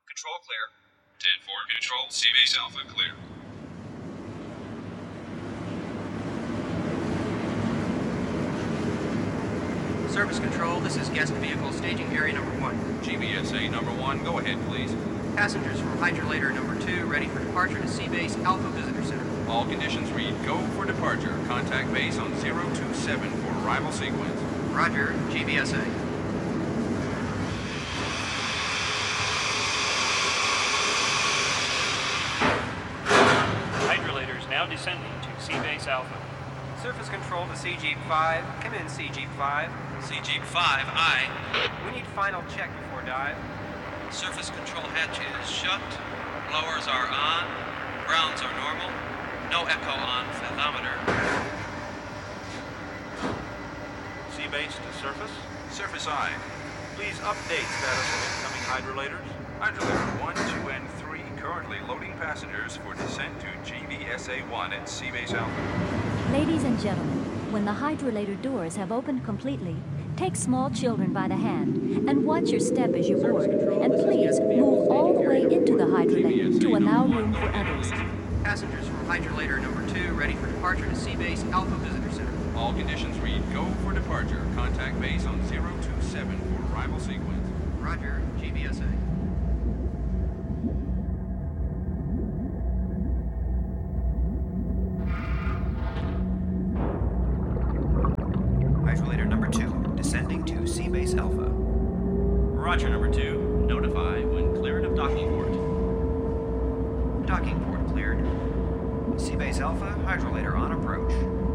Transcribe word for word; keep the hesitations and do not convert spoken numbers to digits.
Control clear. ten four, control, C-Base Alpha clear. Service Control, this is guest vehicle staging area number one. G B S A number one, go ahead, please. Passengers from Hydrolator number two, ready for departure to C-Base Alpha Visitor Center. All conditions read go for departure. Contact base on zero two seven for arrival sequence. Roger, G B S A. Hydrolator is now descending to C-Base Alpha. Surface Control to C Jeep five. Come in, C Jeep five. C Jeep five, aye. We need final check before dive. Surface control hatch is shut. Blowers are on. Grounds are normal. No echo on fathometer. C-Base to surface. Surface I. Please update status of incoming hydrolators. Hydrolator one, two, and three currently loading passengers for descent to G B S A one at C-Base Alpha. Ladies and gentlemen, when the hydrolator doors have opened completely, take small children by the hand and watch your step as you board. And please move all the way into the hydrolator to allow room for others. Passengers from Hydrolator number two, ready for departure to C-Base Alpha Visitor Center. All conditions read go for departure. Contact base on zero two seven for arrival sequence. Roger, G B S A. Hydrolator number two, descending to C-Base Alpha. Roger, number two. Notify when cleared of docking port. Docking port cleared. C-Base Alpha, hydrolator on approach.